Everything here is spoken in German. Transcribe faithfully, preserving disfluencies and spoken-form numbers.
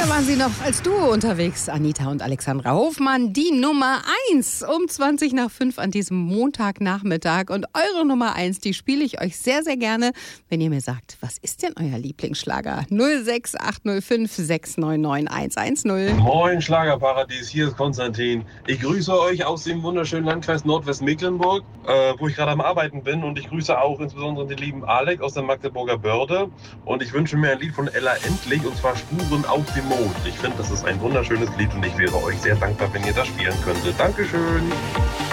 Da waren sie noch als Duo unterwegs, Anita und Alexandra Hofmann. Die Nummer eins um zwanzig nach fünf an diesem Montagnachmittag. Und eure Nummer eins, die spiele ich euch sehr, sehr gerne, wenn ihr mir sagt, was ist denn euer Lieblingsschlager? null sechs acht null fünf sechs neun neun eins eins null. Moin Schlagerparadies, hier ist Konstantin. Ich grüße euch aus dem wunderschönen Landkreis Nordwestmecklenburg, äh, wo ich gerade am Arbeiten bin. Und ich grüße auch insbesondere den lieben Alex aus der Magdeburger Börde. Und ich wünsche mir ein Lied von Ella Endlich, und zwar Spuren auf dem Mond. Ich finde, das ist ein wunderschönes Lied und ich wäre euch sehr dankbar, wenn ihr das spielen könntet. Dankeschön.